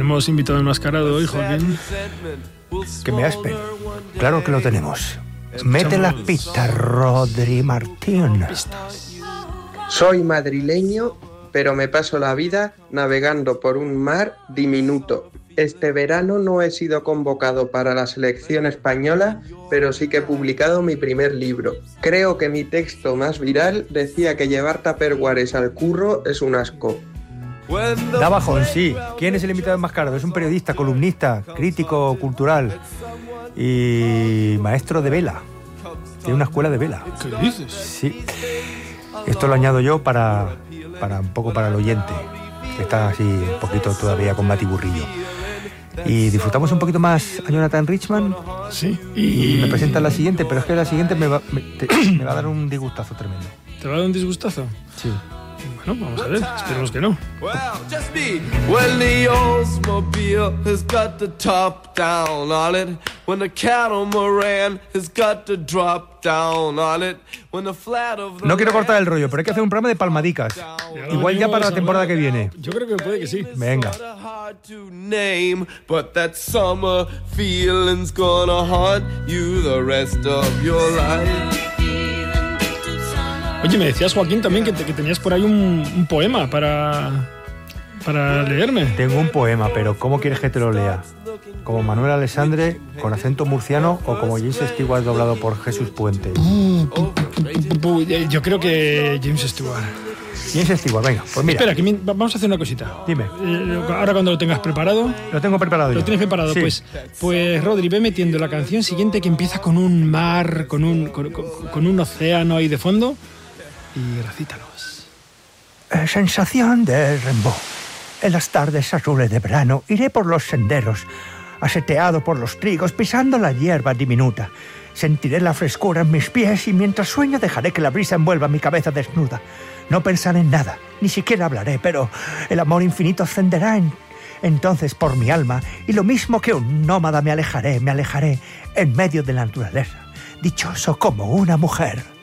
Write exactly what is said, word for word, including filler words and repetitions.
Tenemos invitado enmascarado hoy, Joaquín. Que me aspen. Claro que lo tenemos. Mete las pistas, Rodri Martín. Soy madrileño, pero me paso la vida navegando por un mar diminuto. Este verano no he sido convocado para la selección española, pero sí que he publicado mi primer libro. Creo que mi texto más viral decía que llevar tupperwares al curro es un asco. Da bajón, sí. ¿Quién es el invitado enmascarado? Es un periodista, columnista, crítico cultural y maestro de vela. Tiene una escuela de vela. ¿Qué dices? Sí. Esto lo añado yo para, para un poco para el oyente, que está así un poquito todavía con batiburrillo. Y disfrutamos un poquito más a Jonathan Richman. Sí. Y, y me presentan la siguiente, pero es que la siguiente me va, me, te, me va a dar un disgustazo tremendo. ¿Te va a dar un disgustazo? Sí. Bueno, vamos a ver, esperemos que no. When the Oldsmobile has got the top down on it, when the catamaran has got the drop down on it, when the flat of the... No quiero cortar el rollo, pero hay que hacer un programa de palmadicas. Igual ya para la temporada que viene. Yo creo que puede que sí. Venga. But that summer feeling's gonna haunt you the rest of your life. Oye, me decías, Joaquín, también que, te, que tenías por ahí un, un poema para, para leerme. Tengo un poema, pero ¿cómo quieres que te lo lea? ¿Como Manuel Alessandre, con acento murciano, o como James Stewart doblado por Jesús Puente? Uh, pu, pu, pu, yo creo que James Stewart. James Stewart, venga, pues mira. Espera, que mi, vamos a hacer una cosita. Dime. Eh, ahora cuando lo tengas preparado... Lo tengo preparado ¿Lo yo. tienes preparado? Sí. Pues, pues, Rodri, ve metiendo la canción siguiente que empieza con un mar, con un, con, con, con un océano ahí de fondo. Y recítanos. Eh, sensación de Rimbaud. En las tardes azules de verano iré por los senderos, aseteado por los trigos, pisando la hierba diminuta. Sentiré la frescura en mis pies y mientras sueño dejaré que la brisa envuelva mi cabeza desnuda. No pensaré en nada, ni siquiera hablaré, pero el amor infinito ascenderá en, entonces por mi alma y lo mismo que un nómada me alejaré, me alejaré en medio de la naturaleza, dichoso como una mujer.